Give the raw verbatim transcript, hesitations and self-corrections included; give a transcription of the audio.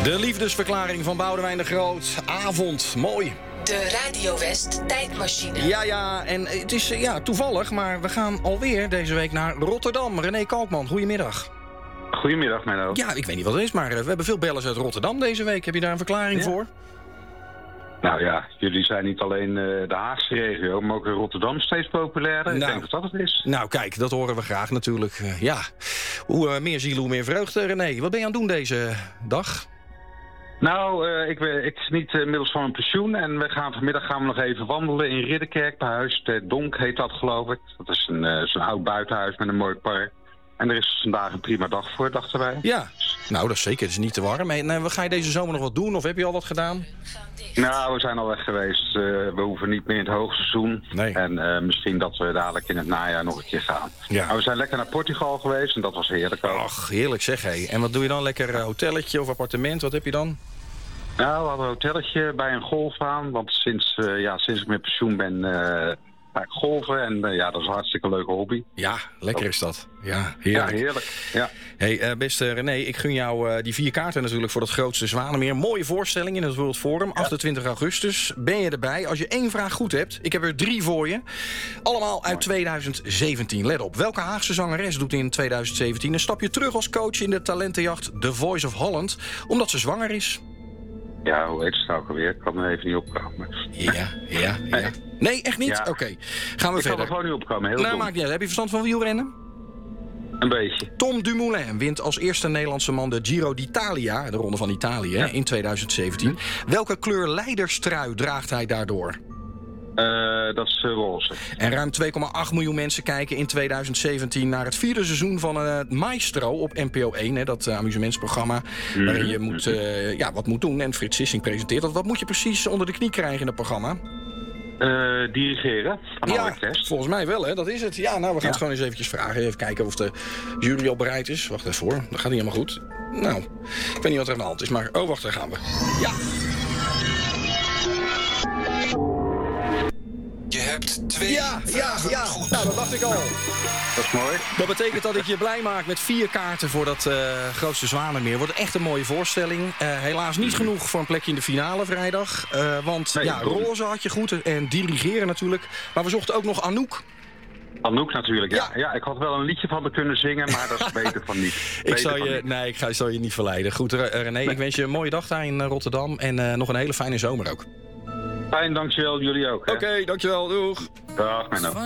De liefdesverklaring van Boudewijn de Groot. Avond, mooi. De Radio West tijdmachine. Ja, ja, en het is ja, toevallig, maar we gaan alweer deze week naar Rotterdam. René Kalkman, goedemiddag. Goedemiddag, Menno. Ja, ik weet niet wat het is, maar we hebben veel bellers uit Rotterdam deze week. Heb je daar een verklaring ja. voor? Nou ja, jullie zijn niet alleen uh, de Haagse regio, maar ook in Rotterdam steeds populairder. Nou, ik denk dat dat het is. Nou, kijk, dat horen we graag natuurlijk. Uh, ja, hoe uh, meer ziel, hoe meer vreugde. René, wat ben je aan het doen deze dag? Nou, uh, ik, ik geniet uh, inmiddels van een pensioen en we gaan, vanmiddag gaan we nog even wandelen in Ridderkerk bij Huis ter Donk, heet dat geloof ik. Dat is een, uh, zo'n oud buitenhuis met een mooi park. En er is vandaag een prima dag voor, dachten wij. Ja, nou dat is zeker, het is niet te warm. En, uh, ga je deze zomer nog wat doen of heb je al wat gedaan? Nou, we zijn al weg geweest. Uh, we hoeven niet meer in het hoogseizoen. Nee. En uh, misschien dat we dadelijk in het najaar nog een keer gaan. Ja. Maar we zijn lekker naar Portugal geweest en dat was heerlijk ook. Ach, heerlijk zeg hé. En wat doe je dan? Lekker uh, hotelletje of appartement? Wat heb je dan? Nou, we hadden een hotelletje bij een golfbaan. Want sinds, uh, ja, sinds ik met pensioen ben, uh, ga ik golven. En uh, ja, dat is een hartstikke leuke hobby. Ja, lekker is dat. Ja, heerlijk. Ja, heerlijk. Ja. Hey, uh, beste René, ik gun jou uh, die vier kaarten natuurlijk voor het grootste Zwanemeer. Mooie voorstelling in het World Forum, ja. achtentwintig augustus. Ben je erbij? Als je één vraag goed hebt, ik heb er drie voor je. Allemaal uit tweeduizend zeventien. Let op, welke Haagse zangeres doet in tweeduizend zeventien een stapje terug als coach in de talentenjacht The Voice of Holland, omdat ze zwanger is? Ja, hoe heet het nou ook alweer? Ik kan er even niet opkomen. Ja, ja, ja. Nee, echt niet? Ja. Oké, okay. Gaan we ik verder. Ik kan er gewoon niet opkomen, heel Nou, dom. maakt niet uit. Heb je verstand van wielrennen? Een beetje. Tom Dumoulin wint als eerste Nederlandse man de Giro d'Italia, de Ronde van Italië, ja. in tweeduizend zeventien. Welke kleur leiderstrui draagt hij daardoor? Uh, dat is uh, roze. En ruim twee komma acht miljoen mensen kijken in tweeduizend zeventien naar het vierde seizoen van uh, Maestro op N P O één. Hè, dat uh, amusementsprogramma mm. waarin je moet, uh, ja, wat moet doen. En Frits Sissing presenteert dat. Wat moet je precies onder de knie krijgen in het programma? Uh, dirigeren van ja, alle orkest. Volgens mij wel, hè? Dat is het. Ja, nou, we gaan ja. het gewoon eens eventjes vragen. Even kijken of de jury al bereid is. Wacht even voor. Dat gaat niet helemaal goed. Nou, ik weet niet wat er aan de hand is, maar... Oh, wacht, daar gaan we. Ja! Je hebt twee Ja, ja, ja. Goed. Nou, dat dacht ik al. Dat is mooi. Dat betekent dat ik je blij maak met vier kaarten voor dat uh, grootste Zwanemeer. Wordt echt een mooie voorstelling. Uh, helaas niet genoeg voor een plekje in de finale vrijdag. Uh, want nee, ja, roze had je goed en dirigeren natuurlijk. Maar we zochten ook nog Anouk. Anouk natuurlijk, ja. ja. Ja, ik had wel een liedje van me kunnen zingen, maar dat is beter van niet. ik zal je, niet. Nee, ik ga, zal je niet verleiden. Goed, René, nee. ik wens je een mooie dag daar in Rotterdam. En uh, nog een hele fijne zomer ook. Fijn, dankjewel. Jullie ook. Oké, okay, dankjewel. Doeg. Dag, Menno.